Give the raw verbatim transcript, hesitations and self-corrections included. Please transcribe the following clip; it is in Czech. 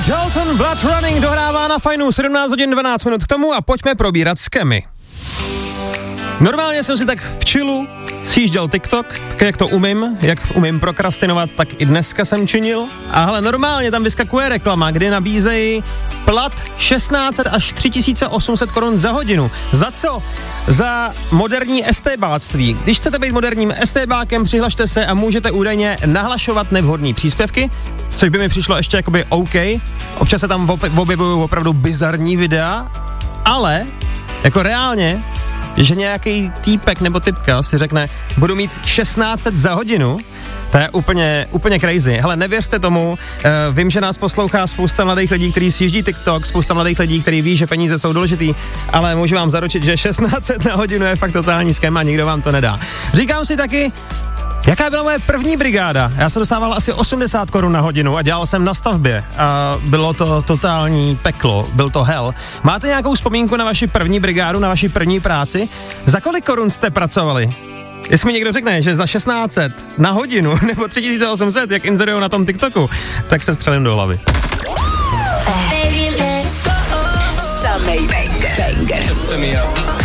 Dalton Blood Running dohrává na Fajnu sedmnáct hodin dvanáct minut k tomu a pojďme probírat skemy. Normálně jsem si tak v chillu sjížděl TikTok, tak jak to umím, jak umím prokrastinovat, tak i dneska jsem činil. A hele, normálně tam vyskakuje reklama, kdy nabízejí plat šestnáct set až tři tisíce osm set korun za hodinu. Za co? Za moderní estébáctví. Když chcete být moderním estébákem, přihlašte se a můžete údajně nahlašovat nevhodné příspěvky, což by mi přišlo ještě jakoby OK. Občas se tam objevují opravdu bizarní videa, ale jako reálně, že nějaký týpek nebo typka si řekne, budu mít šestnáct set za hodinu, to je úplně, úplně crazy. Hele, nevěřte tomu, uh, vím, že nás poslouchá spousta mladých lidí, kteří sjíždí TikTok, spousta mladých lidí, kteří ví, že peníze jsou důležitý, ale můžu vám zaručit, že šestnáct set na hodinu je fakt totální ském a nikdo vám to nedá. Říkám si taky, jaká byla moje první brigáda? Já jsem dostával asi osmdesát korun na hodinu a dělal jsem na stavbě a bylo to totální peklo, byl to hell. Máte nějakou vzpomínku na vaši první brigádu, na vaši první práci? Za kolik korun jste pracovali? Jestli mi někdo řekne, že za šestnáct set na hodinu nebo tři tisíce osm set, jak inzerujou na tom TikToku, tak se střelím do hlavy. Samej banger.